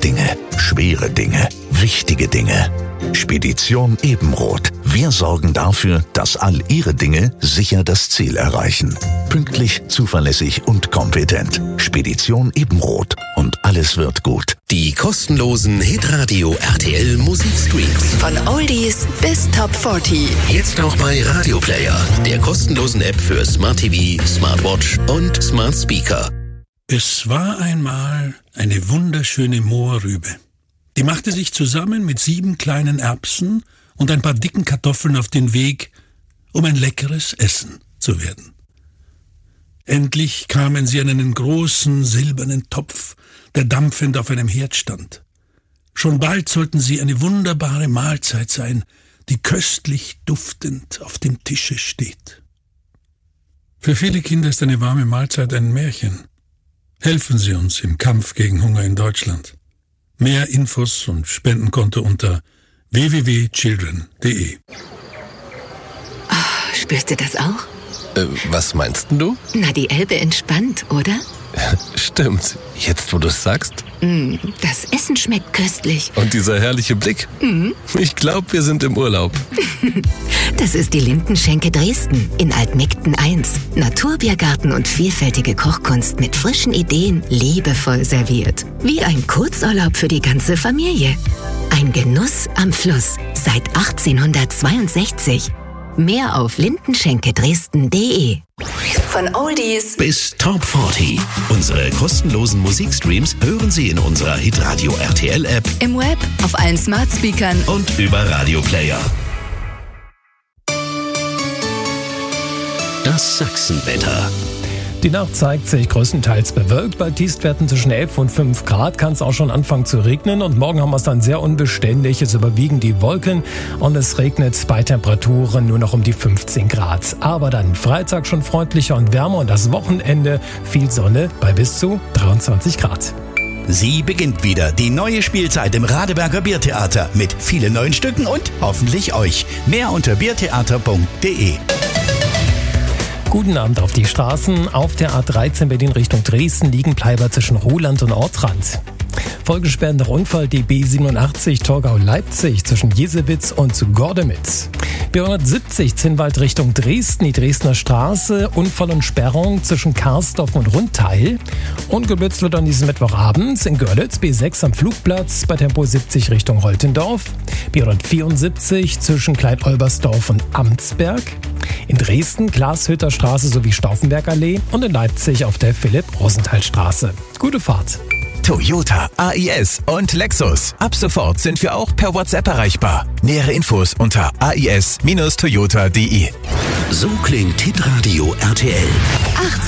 Dinge, schwere Dinge, wichtige Dinge. Spedition Ebenroth. Wir sorgen dafür, dass all Ihre Dinge sicher das Ziel erreichen. Pünktlich, zuverlässig und kompetent. Spedition Ebenroth. Und alles wird gut. Die kostenlosen Hitradio RTL Musikstreams. Von Oldies bis Top 40. Jetzt auch bei Radio Player, der kostenlosen App für Smart TV, Smartwatch und Smart Speaker. Es war einmal eine wunderschöne Mohrrübe. Die machte sich zusammen mit 7 kleinen Erbsen und ein paar dicken Kartoffeln auf den Weg, um ein leckeres Essen zu werden. Endlich kamen sie an einen großen silbernen Topf, der dampfend auf einem Herd stand. Schon bald sollten sie eine wunderbare Mahlzeit sein, die köstlich duftend auf dem Tische steht. Für viele Kinder ist eine warme Mahlzeit ein Märchen. Helfen Sie uns im Kampf gegen Hunger in Deutschland. Mehr Infos und Spendenkonto unter www.children.de. Oh, spürst du das auch? Was meinst du? Na, die Elbe entspannt, oder? Stimmt. Jetzt, wo du es sagst. Das Essen schmeckt köstlich. Und dieser herrliche Blick. Ich glaube, wir sind im Urlaub. Das ist die Lindenschenke Dresden in Altmegden 1. Naturbiergarten und vielfältige Kochkunst mit frischen Ideen, liebevoll serviert. Wie ein Kurzurlaub für die ganze Familie. Ein Genuss am Fluss seit 1862. Mehr auf lindenschenkedresden.de. Von Oldies Bis Top 40. Unsere kostenlosen Musikstreams hören Sie in unserer Hitradio RTL App im Web, auf allen Smart Speakern und über Radio Player. Das Sachsenwetter. Die Nacht zeigt sich größtenteils bewölkt. Bei Tiefstwerten zwischen 11 und 5 Grad kann es auch schon anfangen zu regnen. Und morgen haben wir es dann sehr unbeständig. Es überwiegen die Wolken und es regnet bei Temperaturen nur noch um die 15 Grad. Aber dann Freitag schon freundlicher und wärmer und das Wochenende viel Sonne bei bis zu 23 Grad. Sie beginnt wieder die neue Spielzeit im Radeberger Biertheater mit vielen neuen Stücken und hoffentlich euch. Mehr unter biertheater.de. Guten Abend auf die Straßen. Auf der A13 Berlin Richtung Dresden liegen Bleiber zwischen Ruhland und Ortrand. Folgesperrender Unfall die B87 Torgau-Leipzig zwischen Jesewitz und Gordemitz. B170 Zinnwald Richtung Dresden, die Dresdner Straße, Unfall und Sperrung zwischen Karsdorf und Rundteil. Und geblitzt wird an diesem Mittwochabend in Görlitz B6 am Flugplatz bei Tempo 70 Richtung Holtendorf. B174 zwischen Klein-Olbersdorf und Amtsberg. In Dresden Glashütter Straße sowie Stauffenbergallee und in Leipzig auf der Philipp-Rosenthal-Straße. Gute Fahrt! Toyota, AIS und Lexus. Ab sofort sind wir auch per WhatsApp erreichbar. Nähere Infos unter ais-toyota.de. So klingt Hitradio RTL.